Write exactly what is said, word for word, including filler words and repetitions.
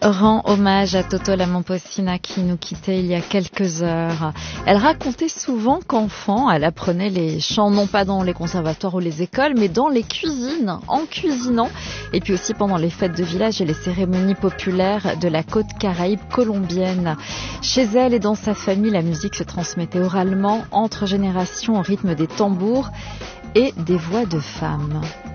rend hommage à Toto Lamamposina qui nous quittait il y a quelques heures. Elle racontait souvent qu'enfant, elle apprenait les chants non pas dans les conservatoires ou les écoles, mais dans les cuisines, en cuisinant, et puis aussi pendant les fêtes de village et les cérémonies populaires de la côte caraïbe colombienne. Chez elle et dans sa famille, la musique se transmettait oralement entre générations au rythme des tambours et des voix de femmes.